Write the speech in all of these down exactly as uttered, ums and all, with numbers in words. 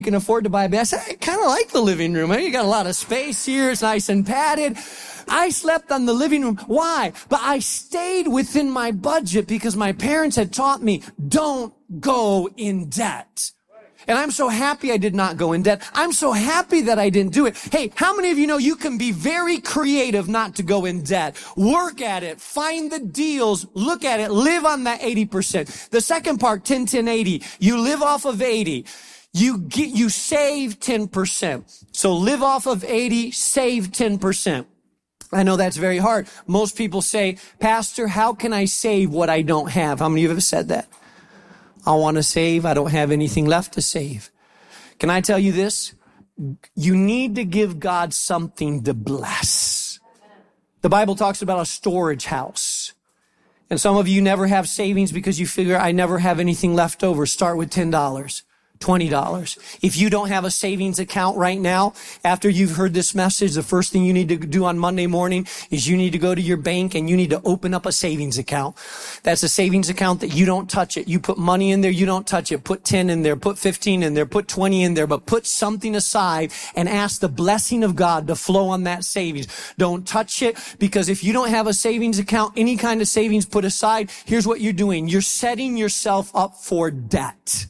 you can afford to buy a bed. I said, I kind of like the living room. You got a lot of space here. It's nice and padded. I slept on the living room. Why? But I stayed within my budget because my parents had taught me, don't go in debt. And I'm so happy I did not go in debt. I'm so happy that I didn't do it. Hey, how many of you know you can be very creative not to go in debt? Work at it. Find the deals. Look at it. Live on that eighty percent. The second part, ten, ten, eighty. You live off of eighty. You get, you save ten percent. So live off of eighty, save ten percent. I know that's very hard. Most people say, Pastor, how can I save what I don't have? How many of you have said that? I want to save. I don't have anything left to save. Can I tell you this? You need to give God something to bless. The Bible talks about a storage house. And some of you never have savings because you figure, I never have anything left over. Start with ten dollars. twenty dollars. If you don't have a savings account right now, after you've heard this message, the first thing you need to do on Monday morning is you need to go to your bank and you need to open up a savings account. That's a savings account that you don't touch it. You put money in there, you don't touch it. Put ten in there, put fifteen in there, put twenty in there, but put something aside and ask the blessing of God to flow on that savings. Don't touch it, because if you don't have a savings account, any kind of savings put aside, here's what you're doing. You're setting yourself up for debt.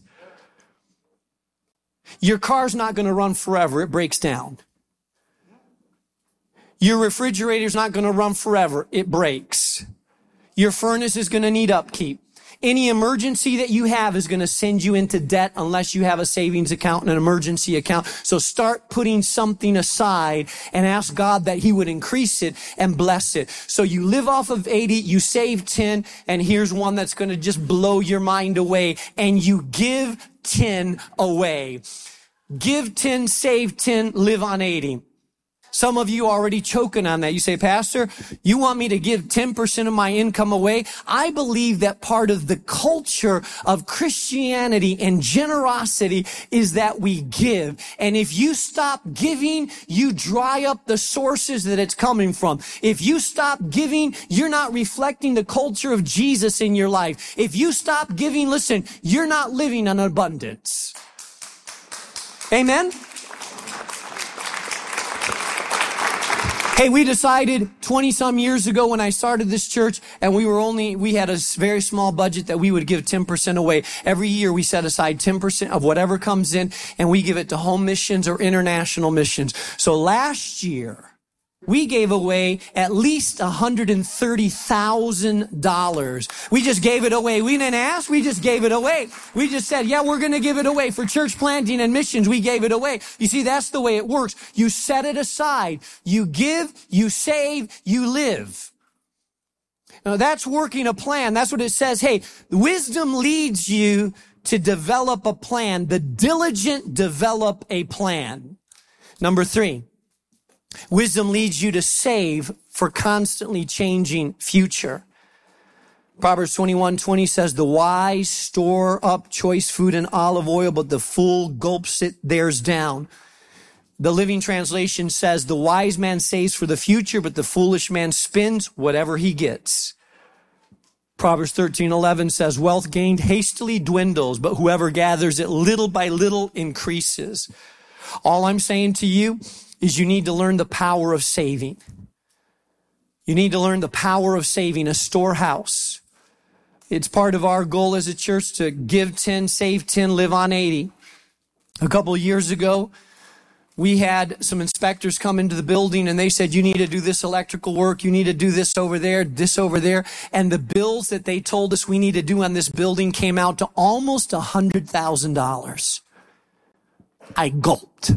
Your car's not going to run forever. It breaks down. Your refrigerator's not going to run forever. It breaks. Your furnace is going to need upkeep. Any emergency that you have is going to send you into debt unless you have a savings account and an emergency account. So start putting something aside and ask God that he would increase it and bless it. So you live off of eighty, you save ten, and here's one that's going to just blow your mind away. And you give ten away. Give ten, save ten, live on eighty. Some of you are already choking on that. You say, Pastor, you want me to give ten percent of my income away? I believe that part of the culture of Christianity and generosity is that we give. And if you stop giving, you dry up the sources that it's coming from. If you stop giving, you're not reflecting the culture of Jesus in your life. If you stop giving, listen, you're not living in abundance. Amen? Hey, we decided twenty some years ago when I started this church, and we were only, we had a very small budget that we would give ten percent away. Every year we set aside ten percent of whatever comes in, and we give it to home missions or international missions. So last year, we gave away at least one hundred thirty thousand dollars. We just gave it away. We didn't ask. We just gave it away. We just said, yeah, we're going to give it away for church planting and missions. We gave it away. You see, that's the way it works. You set it aside. You give, you save, you live. Now that's working a plan. That's what it says. Hey, wisdom leads you to develop a plan. The diligent develop a plan. Number three. Wisdom leads you to save for constantly changing future. Proverbs twenty-one twenty says, the wise store up choice food and olive oil, but the fool gulps it theirs down. The Living Translation says, the wise man saves for the future, but the foolish man spends whatever he gets. Proverbs thirteen eleven says, wealth gained hastily dwindles, but whoever gathers it little by little increases. All I'm saying to you is you need to learn the power of saving. You need to learn the power of saving, a storehouse. It's part of our goal as a church to give ten, save ten, live on eighty. A couple of years ago, we had some inspectors come into the building and they said, you need to do this electrical work, you need to do this over there, this over there. And the bills that they told us we need to do on this building came out to almost one hundred thousand dollars. I gulped.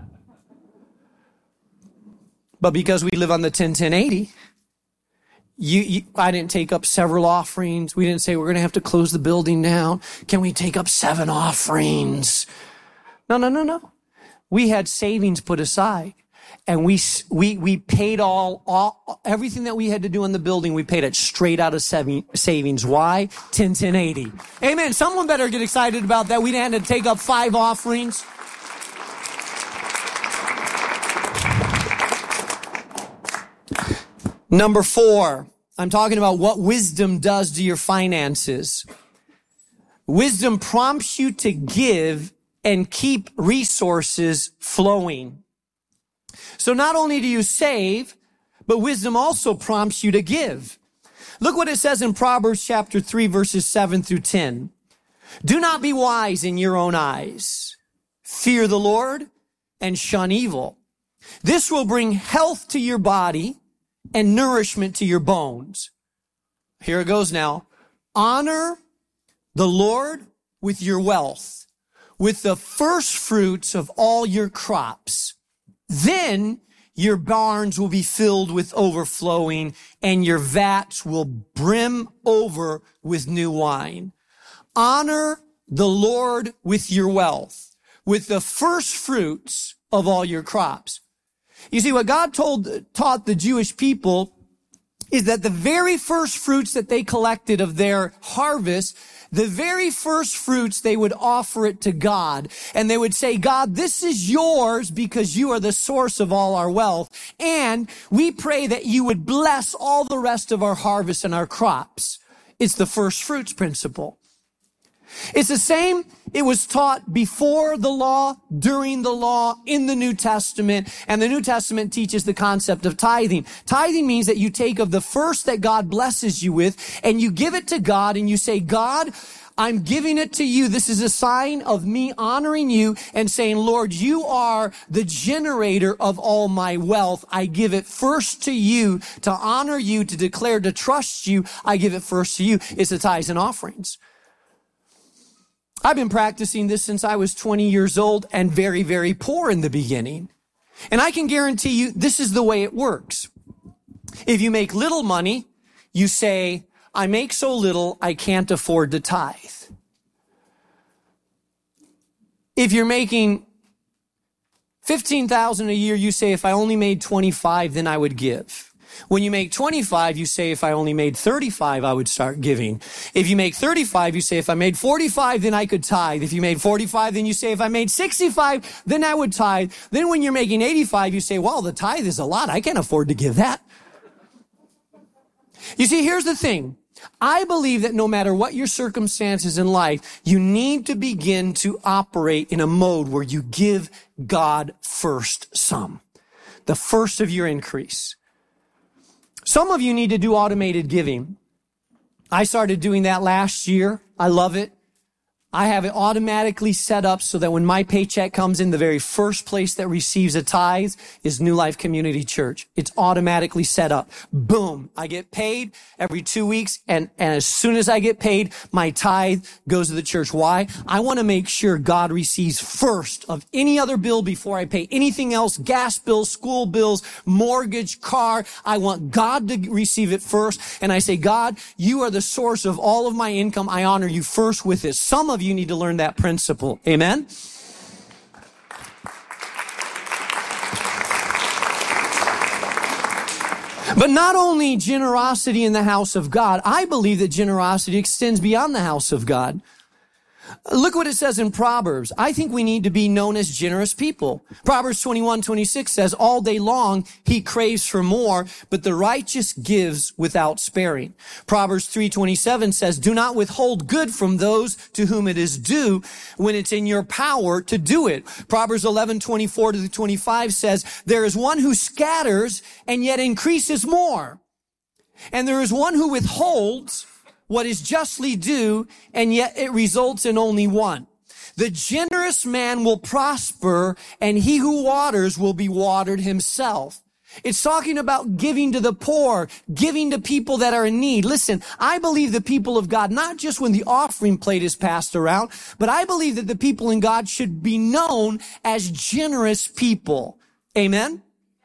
But because we live on the ten, ten, eighty, you, you, I didn't take up several offerings. We didn't say we're going to have to close the building down. Can we take up seven offerings? No, no, no, no. We had savings put aside, and we we we paid all, all everything that we had to do in the building. We paid it straight out of savings. Why? ten, ten, eighty. Amen. Someone better get excited about that. We didn't have to take up five offerings. Number four, I'm talking about what wisdom does to your finances. Wisdom prompts you to give and keep resources flowing. So not only do you save, but wisdom also prompts you to give. Look what it says in Proverbs chapter three, verses seven through ten. Do not be wise in your own eyes. Fear the Lord and shun evil. This will bring health to your body and nourishment to your bones. Here it goes now. Honor the Lord with your wealth, with the first fruits of all your crops. Then your barns will be filled with overflowing, and your vats will brim over with new wine. Honor the Lord with your wealth, with the first fruits of all your crops. You see, what God told, taught the Jewish people is that the very first fruits that they collected of their harvest, the very first fruits, they would offer it to God. And they would say, God, this is yours because you are the source of all our wealth. And we pray that you would bless all the rest of our harvest and our crops. It's the first fruits principle. It's the same. It was taught before the law, during the law, in the New Testament. And the New Testament teaches the concept of tithing. Tithing means that you take of the first that God blesses you with and you give it to God and you say, God, I'm giving it to you. This is a sign of me honoring you and saying, Lord, you are the generator of all my wealth. I give it first to you to honor you, to declare, to trust you. I give it first to you. It's the tithes and offerings. I've been practicing this since I was twenty years old and very, very poor in the beginning. And I can guarantee you this is the way it works. If you make little money, you say, I make so little, I can't afford to tithe. If you're making fifteen thousand dollars a year, you say, if I only made twenty-five, then I would give. When you make twenty-five, you say, if I only made thirty-five, I would start giving. If you make thirty-five, you say, if I made forty-five, then I could tithe. If you made forty-five, then you say, if I made sixty-five, then I would tithe. Then when you're making eighty-five, you say, well, the tithe is a lot. I can't afford to give that. You see, here's the thing. I believe that no matter what your circumstances in life, you need to begin to operate in a mode where you give God first some, the first of your increase. Some of you need to do automated giving. I started doing that last year. I love it. I have it automatically set up so that when my paycheck comes in, the very first place that receives a tithe is New Life Community Church. It's automatically set up. Boom. I get paid every two weeks. And, and as soon as I get paid, my tithe goes to the church. Why? I want to make sure God receives first of any other bill before I pay anything else, gas bills, school bills, mortgage, car. I want God to receive it first. And I say, God, you are the source of all of my income. I honor you first with this. Some of you need to learn that principle. Amen? But not only generosity in the house of God, I believe that generosity extends beyond the house of God. Look what it says in Proverbs. I think we need to be known as generous people. Proverbs twenty-one twenty-six says, all day long he craves for more, but the righteous gives without sparing. Proverbs three twenty-seven says, do not withhold good from those to whom it is due when it's in your power to do it. Proverbs eleven twenty-four to twenty-five says, there is one who scatters and yet increases more. And there is one who withholds what is justly due, and yet it results in only one. The generous man will prosper, and he who waters will be watered himself. It's talking about giving to the poor, giving to people that are in need. Listen, I believe the people of God, not just when the offering plate is passed around, but I believe that the people in God should be known as generous people. Amen?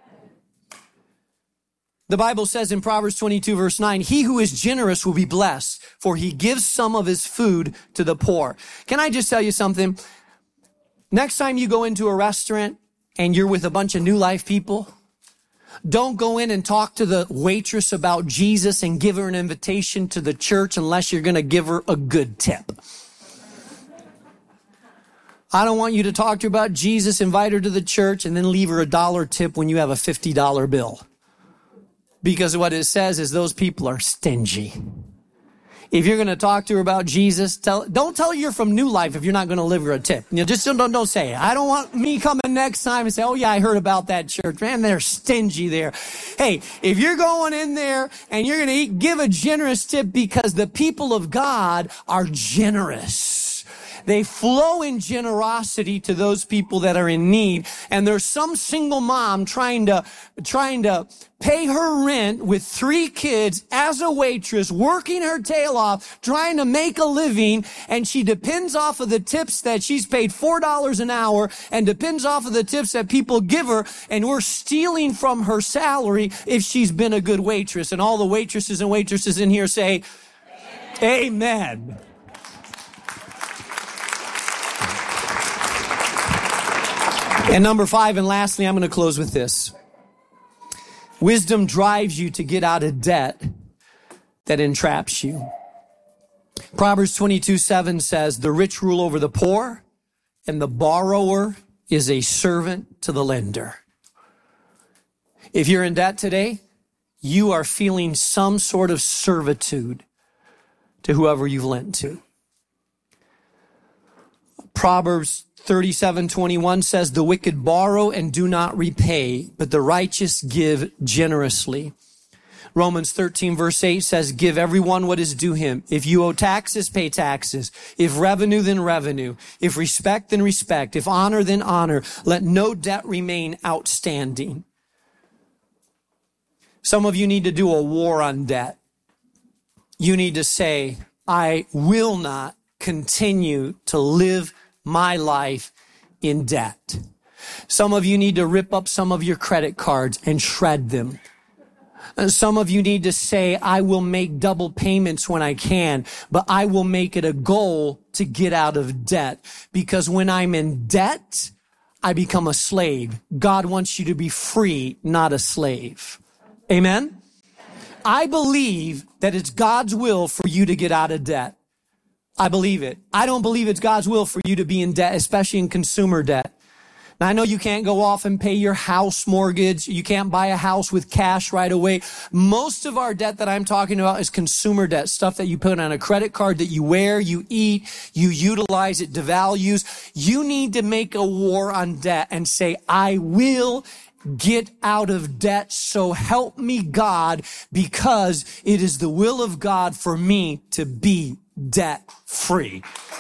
The Bible says in Proverbs twenty-two verse nine, he who is generous will be blessed, for he gives some of his food to the poor. Can I just tell you something? Next time you go into a restaurant and you're with a bunch of New Life people, don't go in and talk to the waitress about Jesus and give her an invitation to the church unless you're going to give her a good tip. I don't want you to talk to her about Jesus, invite her to the church, and then leave her a dollar tip when you have a fifty dollar bill. Because what it says is those people are stingy. If you're going to talk to her about Jesus, tell, don't tell her you're from New Life if you're not going to live her a tip. You know, just don't, don't say it. I don't want me coming next time and say, oh yeah, I heard about that church. Man, they're stingy there. Hey, if you're going in there and you're going to eat, give a generous tip, because the people of God are generous. They flow in generosity to those people that are in need. And there's some single mom trying to, trying to pay her rent with three kids as a waitress, working her tail off, trying to make a living. And she depends off of the tips that she's paid four dollars an hour, and depends off of the tips that people give her. And we're stealing from her salary if she's been a good waitress. And all the waitresses and waitresses in here say, amen. Amen. And number five, and lastly, I'm going to close with this. Wisdom drives you to get out of debt that entraps you. Proverbs twenty-two seven says, the rich rule over the poor, and the borrower is a servant to the lender. If you're in debt today, you are feeling some sort of servitude to whoever you've lent to. Proverbs thirty-seven twenty-one says, the wicked borrow and do not repay, but the righteous give generously. Romans thirteen verse eight says, give everyone what is due him. If you owe taxes, pay taxes. If revenue, then revenue. If respect, then respect. If honor, then honor. Let no debt remain outstanding. Some of you need to do a war on debt. You need to say, I will not continue to live my life in debt. Some of you need to rip up some of your credit cards and shred them. And some of you need to say, I will make double payments when I can, but I will make it a goal to get out of debt. Because when I'm in debt, I become a slave. God wants you to be free, not a slave. Amen? I believe that it's God's will for you to get out of debt. I believe it. I don't believe it's God's will for you to be in debt, especially in consumer debt. Now, I know you can't go off and pay your house mortgage. You can't buy a house with cash right away. Most of our debt that I'm talking about is consumer debt, stuff that you put on a credit card that you wear, you eat, you utilize, it devalues. You need to make a war on debt and say, I will get out of debt, so help me God, because it is the will of God for me to be debt free.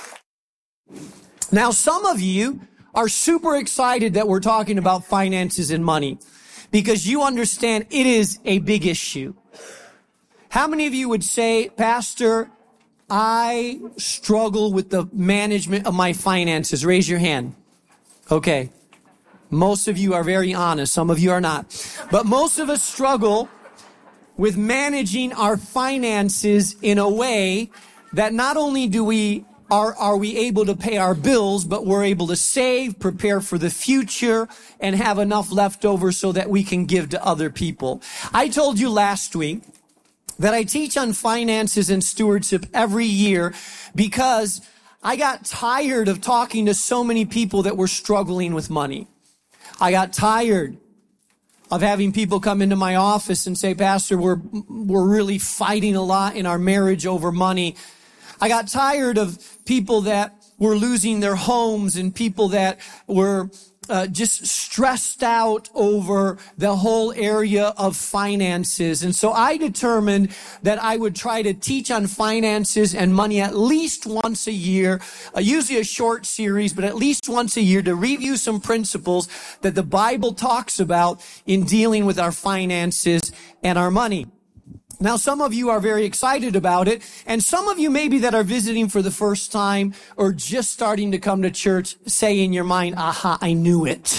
Now, some of you are super excited that we're talking about finances and money because you understand it is a big issue. How many of you would say, Pastor, I struggle with the management of my finances? Raise your hand. Okay. Most of you are very honest. Some of you are not. But most of us struggle with managing our finances in a way that not only do we are, are we able to pay our bills, but we're able to save, prepare for the future, and have enough left over so that we can give to other people. I told you last week that I teach on finances and stewardship every year because I got tired of talking to so many people that were struggling with money. I got tired of having people come into my office and say, Pastor, we're, we're really fighting a lot in our marriage over money. I got tired of people that were losing their homes and people that were uh, just stressed out over the whole area of finances. And so I determined that I would try to teach on finances and money at least once a year, uh, usually a short series, but at least once a year to review some principles that the Bible talks about in dealing with our finances and our money. Now, some of you are very excited about it, and some of you maybe that are visiting for the first time or just starting to come to church say in your mind, aha, I knew it.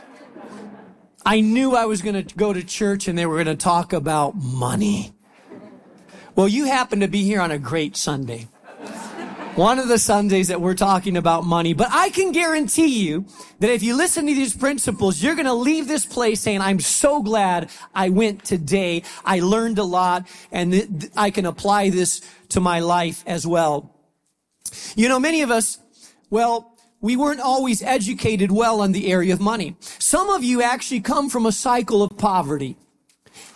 I knew I was going to go to church and they were going to talk about money. Well, you happen to be here on a great Sunday. One of the Sundays that we're talking about money. But I can guarantee you that if you listen to these principles, you're going to leave this place saying, I'm so glad I went today. I learned a lot, and th- th- I can apply this to my life as well. You know, many of us, well, we weren't always educated well on the area of money. Some of you actually come from a cycle of poverty.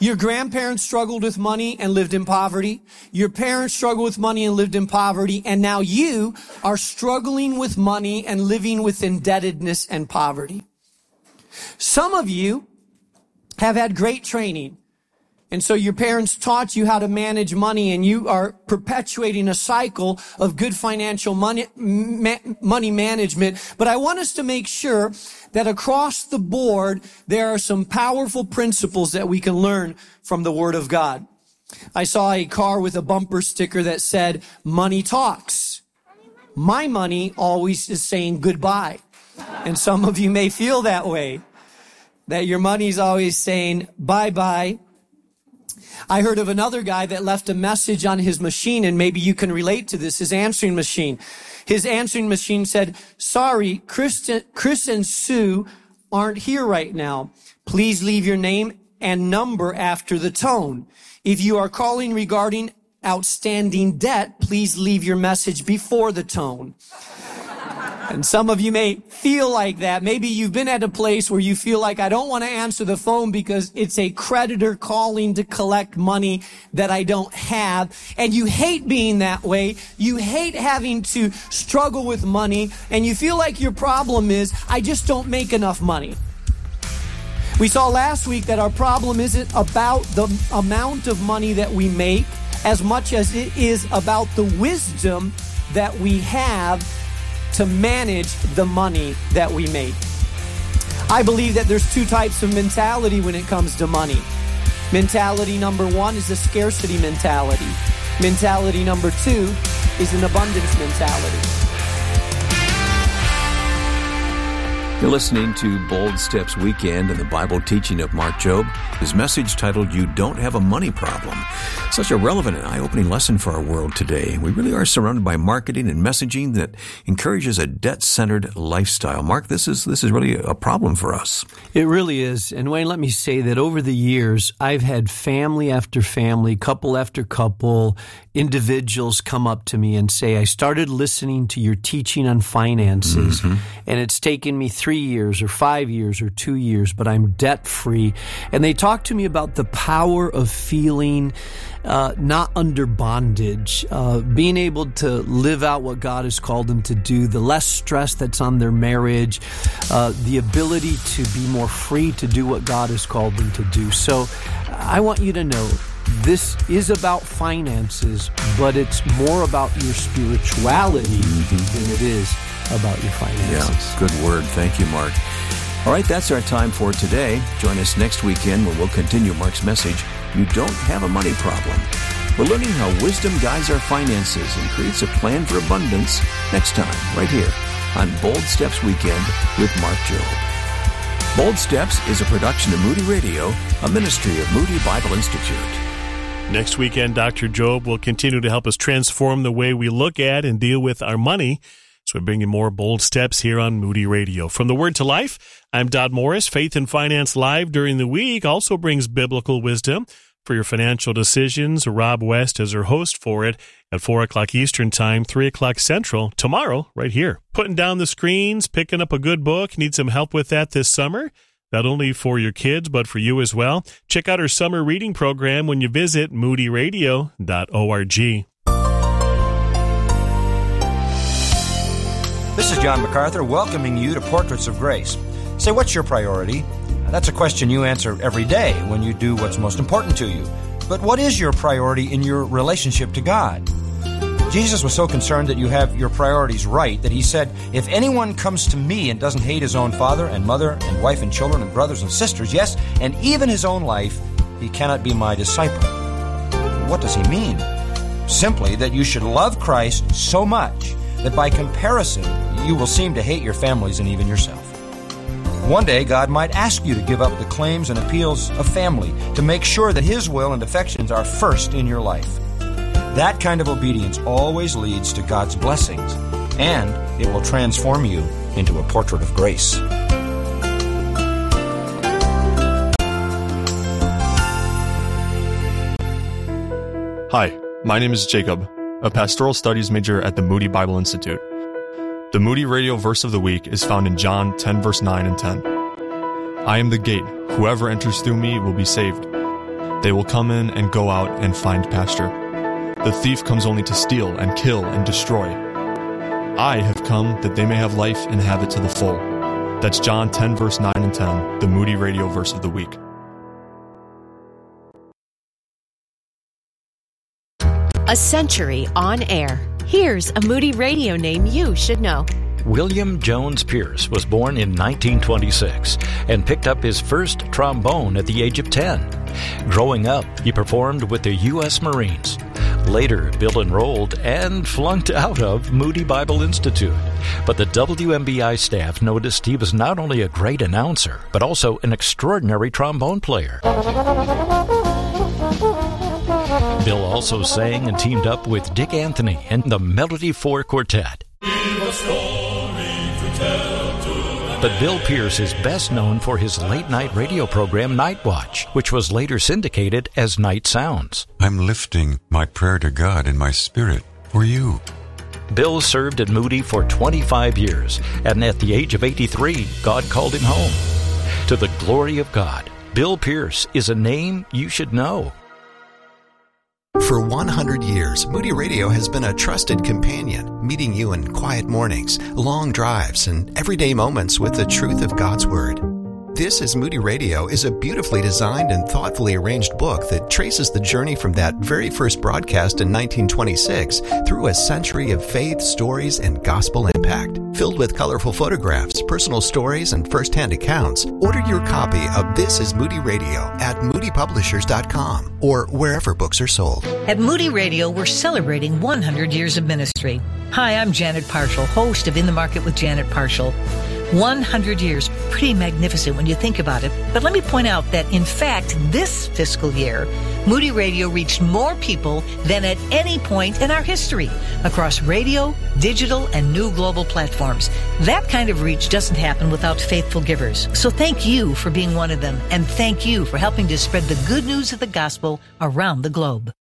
Your grandparents struggled with money and lived in poverty. Your parents struggled with money and lived in poverty. And now you are struggling with money and living with indebtedness and poverty. Some of you have had great training. And so your parents taught you how to manage money, and you are perpetuating a cycle of good financial money, ma- money management. But I want us to make sure that across the board, there are some powerful principles that we can learn from the Word of God. I saw a car with a bumper sticker that said, "Money talks." My money always is saying goodbye. And some of you may feel that way, that your money's always saying bye-bye. I heard of another guy that left a message on his machine, and maybe you can relate to this, his answering machine. His answering machine said, "Sorry, Chris, Chris and Sue aren't here right now. Please leave your name and number after the tone. If you are calling regarding outstanding debt, please leave your message before the tone." And some of you may feel like that. Maybe you've been at a place where you feel like, I don't want to answer the phone because it's a creditor calling to collect money that I don't have. And you hate being that way. You hate having to struggle with money. And you feel like your problem is, I just don't make enough money. We saw last week that our problem isn't about the amount of money that we make as much as it is about the wisdom that we have to manage the money that we make. I believe that there's two types of mentality when it comes to money. Mentality number one is a scarcity mentality. Mentality number two is an abundance mentality. You're listening to Bold Steps Weekend and the Bible teaching of Mark Jobe. His message titled, "You Don't Have a Money Problem." Such a relevant and eye-opening lesson for our world today. We really are surrounded by marketing and messaging that encourages a debt-centered lifestyle. Mark, this is this is really a problem for us. It really is. And Wayne, let me say that over the years, I've had family after family, couple after couple, individuals come up to me and say, "I started listening to your teaching on finances, mm-hmm. and it's taken me three years or five years or two years, but I'm debt-free." And they talk to me about the power of feeling uh, not under bondage, uh, being able to live out what God has called them to do, the less stress that's on their marriage, uh, the ability to be more free to do what God has called them to do. So I want you to know, this is about finances, but it's more about your spirituality mm-hmm. than it is about your finances. Yeah, good word. Thank you, Mark. All right, that's our time for today. Join us next weekend when we'll continue Mark's message, "You Don't Have a Money Problem." We're learning how wisdom guides our finances and creates a plan for abundance next time, right here on Bold Steps Weekend with Mark Jobe. Bold Steps is a production of Moody Radio, a ministry of Moody Bible Institute. Next weekend, Doctor Jobe will continue to help us transform the way we look at and deal with our money. So we're bringing more Bold Steps here on Moody Radio. From the Word to Life, I'm Dodd Morris. Faith and Finance Live during the week also brings biblical wisdom for your financial decisions. Rob West is our host for it at four o'clock Eastern Time, three o'clock Central, tomorrow, right here. Putting down the screens, picking up a good book. Need some help with that this summer? Not only for your kids, but for you as well. Check out our summer reading program when you visit moody radio dot org. This is John MacArthur welcoming you to Portraits of Grace. Say, what's your priority? That's a question you answer every day when you do what's most important to you. But what is your priority in your relationship to God? Jesus was so concerned that you have your priorities right that he said, "If anyone comes to me and doesn't hate his own father and mother and wife and children and brothers and sisters, yes, and even his own life, he cannot be my disciple." What does he mean? Simply that you should love Christ so much that by comparison, you will seem to hate your families and even yourself. One day, God might ask you to give up the claims and appeals of family to make sure that His will and affections are first in your life. That kind of obedience always leads to God's blessings, and it will transform you into a portrait of grace. Hi, my name is Jacob, a pastoral studies major at the Moody Bible Institute. The Moody Radio verse of the week is found in John ten, verse nine and ten. I am the gate. Whoever enters through me will be saved. They will come in and go out and find pasture. The thief comes only to steal and kill and destroy. I have come that they may have life and have it to the full. That's John ten, verse nine and ten, the Moody Radio verse of the week. A century on air. Here's a Moody Radio name you should know. William Jones Pierce was born in nineteen twenty-six and picked up his first trombone at the age of ten. Growing up, he performed with the U S Marines. Later, Bill enrolled and flunked out of Moody Bible Institute. But the W M B I staff noticed he was not only a great announcer, but also an extraordinary trombone player. Bill also sang and teamed up with Dick Anthony and the Melody Four Quartet. But Bill Pierce is best known for his late-night radio program Night Watch, which was later syndicated as Night Sounds. I'm lifting my prayer to God in my spirit for you. Bill served at Moody for twenty-five years, and at the age of eighty-three, God called him home. To the glory of God, Bill Pierce is a name you should know. For one hundred years, Moody Radio has been a trusted companion, meeting you in quiet mornings, long drives, and everyday moments with the truth of God's Word. This is Moody Radio is a beautifully designed and thoughtfully arranged book that traces the journey from that very first broadcast in nineteen twenty-six through a century of faith, stories, and gospel impact. Filled with colorful photographs, personal stories, and first-hand accounts, order your copy of This is Moody Radio at moody publishers dot com or wherever books are sold. At Moody Radio, we're celebrating one hundred years of ministry. Hi, I'm Janet Parshall, host of In the Market with Janet Parshall. one hundred years, pretty magnificent when you think about it. But let me point out that, in fact, this fiscal year, Moody Radio reached more people than at any point in our history across radio, digital, and new global platforms. That kind of reach doesn't happen without faithful givers. So thank you for being one of them, and thank you for helping to spread the good news of the gospel around the globe.